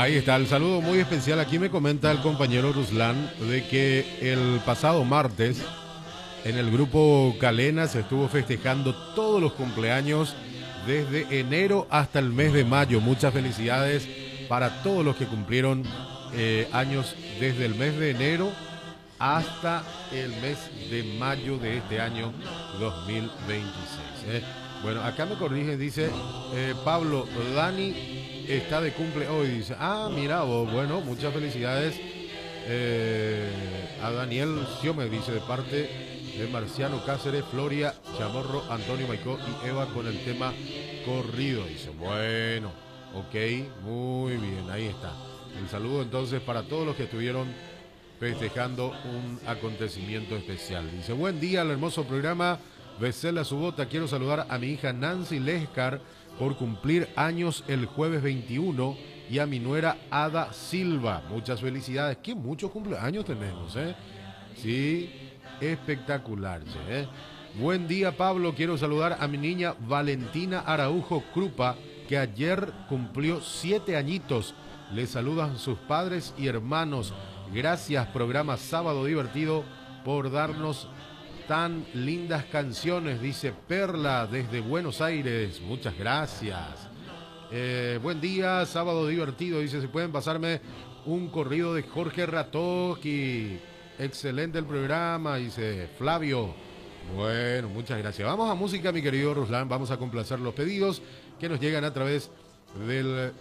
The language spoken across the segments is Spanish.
Ahí está, el saludo muy especial. Aquí me comenta el compañero Ruslan de que el pasado martes en el grupo Calena se estuvo festejando todos los cumpleaños desde enero hasta el mes de mayo. Muchas felicidades para todos los que cumplieron años desde el mes de enero hasta el mes de mayo de este año 2026. Bueno, acá me corrige, dice Pablo, Dani está de cumple hoy, dice. Ah, mira vos, bueno, muchas felicidades a Daniel Siome, dice, de parte de Marciano Cáceres, Floria, Chamorro, Antonio Maicó y Eva con el tema corrido, dice. Bueno, ok, muy bien, ahí está. El saludo entonces para todos los que estuvieron festejando un acontecimiento especial. Dice, buen día al hermoso programa Becela Subota. Quiero saludar a mi hija Nancy Lescar por cumplir años el jueves 21 y a mi nuera Ada Silva. Muchas felicidades. Qué muchos cumpleaños tenemos, ¿eh? Sí, espectacular, ¿eh? Buen día, Pablo. Quiero saludar a mi niña Valentina Araujo Krupa, que ayer cumplió 7 añitos. Le saludan sus padres y hermanos. Gracias, programa Sábado Divertido, por darnos tan lindas canciones, dice Perla desde Buenos Aires. Muchas gracias. Buen día, Sábado Divertido, dice, si pueden pasarme un corrido de Jorge Ratoki. Excelente el programa, dice Flavio. Bueno, muchas gracias. Vamos a música, mi querido Ruslan. Vamos a complacer los pedidos que nos llegan a través del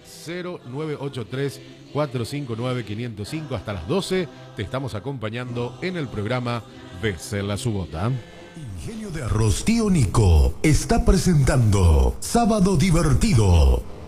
0983-459-505 hasta las 12. Te estamos acompañando en el programa Becela Subota. Ingenio de Arroz Tío Nico está presentando Sábado Divertido.